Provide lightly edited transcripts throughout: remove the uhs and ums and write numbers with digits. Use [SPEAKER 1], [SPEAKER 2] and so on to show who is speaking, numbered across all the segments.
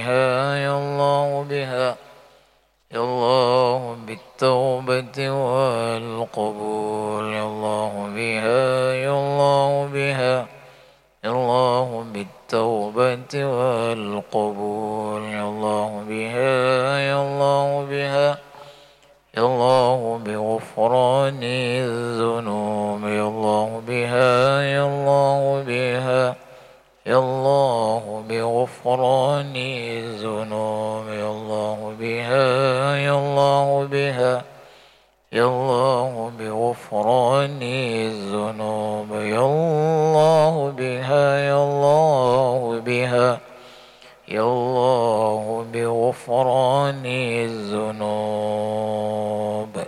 [SPEAKER 1] بها يا الله بها يا الله بالتوبة والقبول يا الله بها يا الله بها يا الله بالتوبة والقبول يا الله بها يا الله بها يا الله بغفران الذنوب يا الله بها يا الله بها يا الله بغفران الذنوب يا الله بها يا الله بها يا الله بغفران الذنوب يا الله بها يا الله بها يا الله بغفران الذنوب.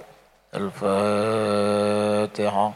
[SPEAKER 1] الفاتحة.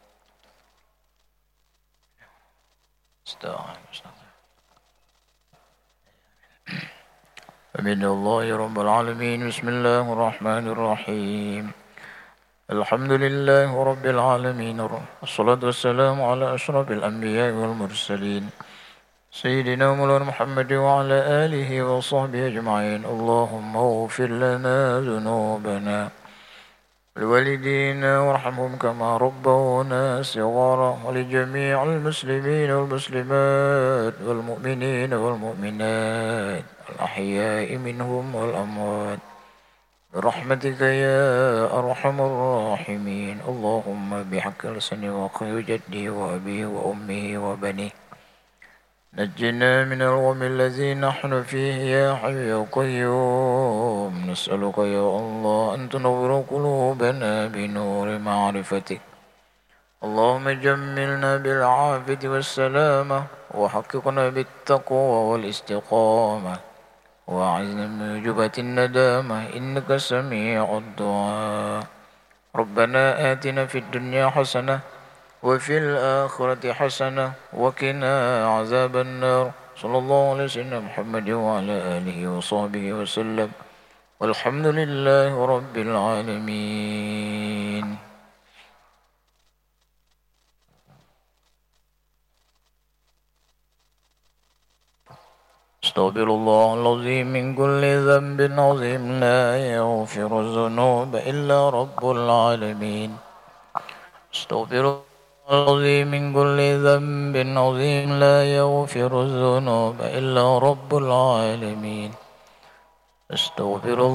[SPEAKER 1] من الله رب العالمين. بسم الله الرحمن الرحيم. الحمد لله رب العالمين، والصلاة والسلام على أشرف الأنبياء والمرسلين سيدنا مولانا محمد وعلى آله وصحبه أجمعين. اللهم اغفر لنا ذنوبنا ولوالدينا وارحمهم كما ربونا صغارا، ولجميع المسلمين والمسلمات والمؤمنين والمؤمنات الأحياء منهم والأموات برحمتك يا أرحم الراحمين. اللهم بحق لساني وأخي جدي وأبيه وأمه وبنيه نجنا من الغم الذي نحن فيه يا حي يا قيوم. نسألك يا الله أن تنور قلوبنا بنور معرفتك. اللهم جملنا بالعافية والسلامة، وحققنا بالتقوى والاستقامة، وأعذنا من وجبة الندامة إنك سميع الدعاء. ربنا آتنا في الدنيا حسنة وفي الآخرة حسنة وقنا عذاب النار. صلى الله على سيدنا محمد وعلى آله وصحبه وسلم، والحمد لله رب العالمين. استغفر الله العظيم من كل ذنب عظيم، لا يغفر الذنوب إلا رب العالمين. استغفر العظيم من كل ذنب عظيم، لا يغفر الذنوب إلا رب العالمين. استغفر